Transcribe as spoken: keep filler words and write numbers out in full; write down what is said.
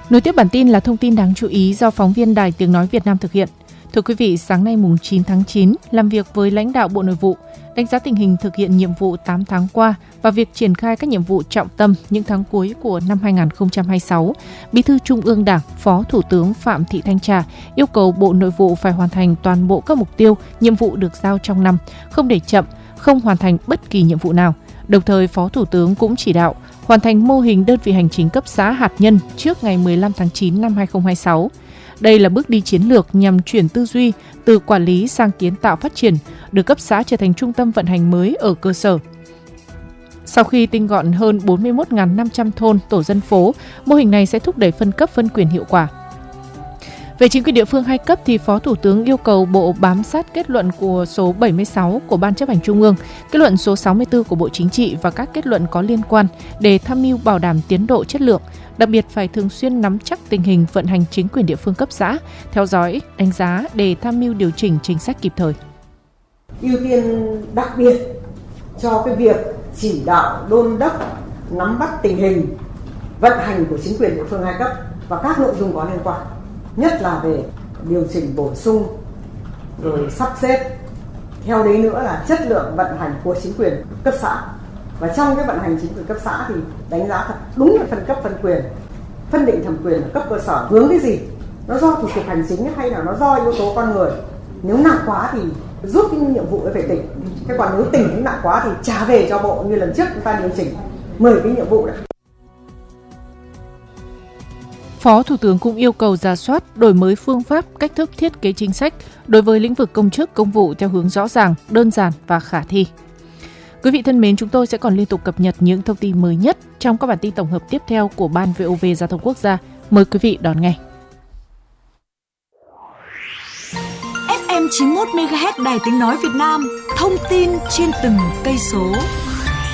Nối tiếp bản tin là thông tin đáng chú ý do phóng viên Đài Tiếng Nói Việt Nam thực hiện. Thưa quý vị, sáng nay mùng chín tháng chín, làm việc với lãnh đạo Bộ Nội vụ, đánh giá tình hình thực hiện nhiệm vụ tám tháng qua và việc triển khai các nhiệm vụ trọng tâm những tháng cuối của năm hai không hai sáu, Bí thư Trung ương Đảng, Phó Thủ tướng Phạm Thị Thanh Trà yêu cầu Bộ Nội vụ phải hoàn thành toàn bộ các mục tiêu, nhiệm vụ được giao trong năm, không để chậm, không hoàn thành bất kỳ nhiệm vụ nào. Đồng thời, Phó Thủ tướng cũng chỉ đạo hoàn thành mô hình đơn vị hành chính cấp xã hạt nhân trước ngày mười lăm tháng chín năm hai không hai sáu. Đây là bước đi chiến lược nhằm chuyển tư duy từ quản lý sang kiến tạo phát triển, đưa cấp xã trở thành trung tâm vận hành mới ở cơ sở. Sau khi tinh gọn hơn bốn mươi mốt nghìn năm trăm thôn, tổ dân phố, mô hình này sẽ thúc đẩy phân cấp phân quyền hiệu quả. Về chính quyền địa phương hai cấp thì Phó Thủ tướng yêu cầu Bộ bám sát kết luận của số bảy mươi sáu của Ban Chấp hành Trung ương, kết luận số sáu mươi tư của Bộ Chính trị và các kết luận có liên quan để tham mưu bảo đảm tiến độ chất lượng, đặc biệt phải thường xuyên nắm chắc tình hình vận hành chính quyền địa phương cấp xã, theo dõi, đánh giá để tham mưu điều chỉnh chính sách kịp thời. Ưu tiên đặc biệt cho cái việc chỉ đạo đôn đốc nắm bắt tình hình vận hành của chính quyền địa phương hai cấp và các nội dung có liên quan, nhất là về điều chỉnh bổ sung rồi sắp xếp, theo đấy nữa là chất lượng vận hành của chính quyền cấp xã. Và trong cái vận hành chính quyền cấp xã thì đánh giá thật đúng là phân cấp phân quyền, phân định thẩm quyền ở cấp cơ sở hướng cái gì, nó do thủ tục hành chính hay là nó do yếu tố con người. Nếu nặng quá thì rút cái nhiệm vụ về tỉnh, thế còn nếu tỉnh cũng nặng quá thì trả về cho bộ, như lần trước chúng ta điều chỉnh mười cái nhiệm vụ đấy. Phó Thủ tướng cũng yêu cầu rà soát, đổi mới phương pháp, cách thức thiết kế chính sách đối với lĩnh vực công chức, công vụ theo hướng rõ ràng, đơn giản và khả thi. Quý vị thân mến, chúng tôi sẽ còn liên tục cập nhật những thông tin mới nhất trong các bản tin tổng hợp tiếp theo của Ban vê o vê Giao thông Quốc gia. Mời quý vị đón nghe. ép em chín mươi mốt mê ga héc Đài Tiếng Nói Việt Nam, thông tin trên từng cây số.